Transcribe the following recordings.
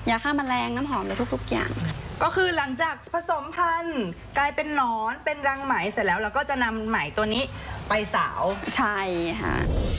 ยาฆ่าแมลงน้ำหอมเลยทุกๆอย่างก็คือหลังจากผสมพันธุ์กลายเป็นหนอนเป็นรังไหมเสร็จแล้วเราก็จะนำไหมตัวนี้ไปสาวใช่ค่ะ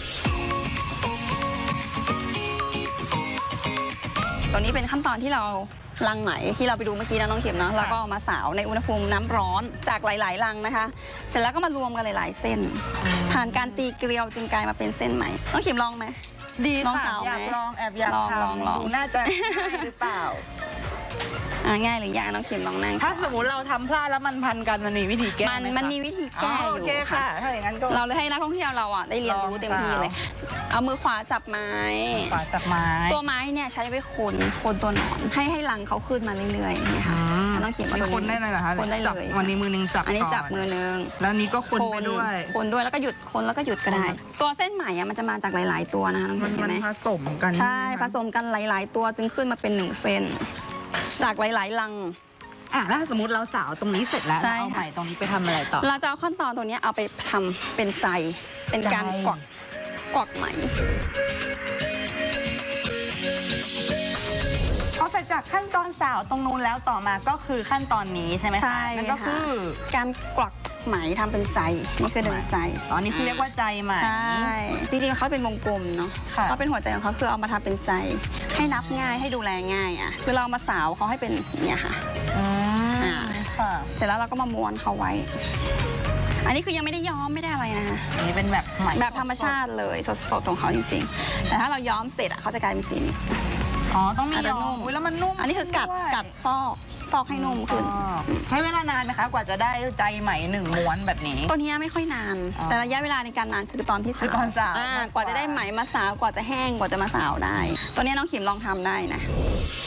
ตัวนี้เป็นขั้นตอนที่เรารังไหมที่เราไปดูเมื่อกี้นะน้องเข็มเนาะแล้วก็มาสาวในอุณหภูมิน้ำร้อนจากหลายๆรังนะคะเสร็จแล้วก็มารวมกันหลายๆเส้นผ่านการตีเกลียวจึงกลายมาเป็นเส้นไหมน้องเข็มลองไหมดีค่ะอยากลองแอบอยากทำดูน่าจะง่ายหรือเปล่าง่ายหรือยากน้องเข็มลองนั่งถ้าสมมติเราทำพลาดแล้วมันพันกันมันมีวิธีแก้ไหมมันมีวิธีแก้อยู่ค่ะถ้าอย่างนั้นก็เราเลยให้นักท่องเที่ยวเราได้เรียนรู้เต็มที่เลยเอามือขวาจับไม้ตัวไม้เนี่ยใช้ไว้คนตัวหนอนให้รังเขาขึ้นมาเรื่อยๆเนี่ยค่ะน้องเข็มมาคนได้เลยเหรอคะคนได้เลยวันนี้มือนึงจับอันนี้จับมือนึงแล้วนี้ก็คนไปด้วยคนด้วยแล้วก็หยุดคนแล้วก็หยุดก็ได้ตัวเส้นไหมมันจะมาจากหลายๆตัวนะคะน้องเข็มเห็นไหมผสมกันใช่ผสมกันหลายๆตัวจึงขึ้นมาเป็น1เส้นจากหลายๆรังแล้วสมมติเราสาวตรงนี้เสร็จแล้วเอาไหมตรงนี้ไปทำอะไรต่อเราจะเอาขั้นตอนตรงนี้เอาไปทำเป็นใจเป็นการกวักไหมเอาเสร็จจากขั้นตอนสาวตรงนู้นแล้วต่อมาก็คือขั้นตอนนี้ใช่ไหมคะใช่นั่นก็คือการกวักไหมทำเป็นใจนี่คือดึงใจนี่คือเรียกว่าใจไหมใช่จริงๆเขาเป็นวงกลมเนาะเขาเป็นหัวใจของเขาคือเอามาทำเป็นใจให้นับง่ายให้ดูแลง่ายคือเรามาสาวเขาให้เป็นเนี่ยค่ะเสร็จแล้วเราก็มาม้วนเขาไว้อันนี้คือยังไม่ได้ย้อมไม่ได้อะไรนะคะอันนี้เป็นแบบไหมแบบธรรมชาติเลยสดๆของเขาจริงๆแต่ถ้าเราย้อมเสร็จเขาจะกลายเป็นสีนี้ต้องมีย้อมแล้วมันนุ่มอันนี้คือกัดฟอกให้นุ่มขึ้นใช้เวลานานไหมคะกว่าจะได้ใจไหม1ม้วนแบบนี้ตัวนี้ไม่ค่อยนานแต่ระยะเวลาในการนานคือตอนที่สาวกว่าจะได้ไหมมาสาวกว่าจะแห้งกว่าจะมาสาวได้ตัวนี้น้องขิมลองทำได้นะ